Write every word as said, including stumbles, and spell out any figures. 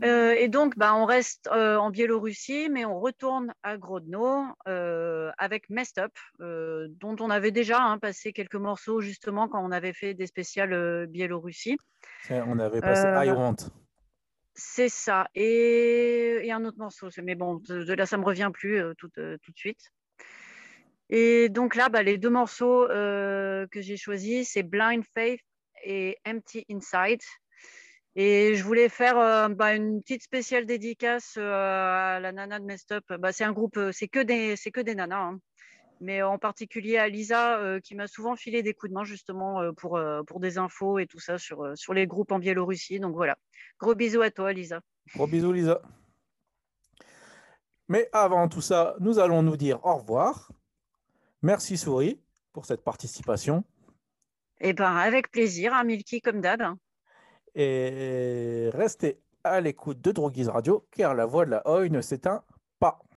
Euh, et donc, bah, on reste euh, en Biélorussie, mais on retourne à Grodno euh, avec Messed Up, euh, dont on avait déjà hein, passé quelques morceaux justement quand on avait fait des spéciales euh, Biélorussie. C'est- On avait passé I Euh, Want. c'est ça. Et, et un autre morceau. Mais bon, de, de là, ça me revient plus euh, tout, euh, tout de suite. Et donc là, bah, les deux morceaux euh, que j'ai choisis, c'est Blind Faith et Empty Inside. Et je voulais faire euh, bah, une petite spéciale dédicace euh, à la nana de Messed Up. Bah, c'est un groupe, euh, c'est que des, c'est que des nanas, hein. Mais en particulier à Lisa, euh, qui m'a souvent filé des coups de main justement euh, pour, euh, pour des infos et tout ça sur, euh, sur les groupes en Biélorussie. Donc voilà, gros bisous à toi, Lisa. Gros bisous, Lisa. Mais avant tout ça, nous allons nous dire au revoir. Merci, Souris, pour cette participation. Et ben avec plaisir, hein, Milky comme d'hab. Et restez à l'écoute de Droguise Radio, car la voix de la Oi ne s'éteint pas.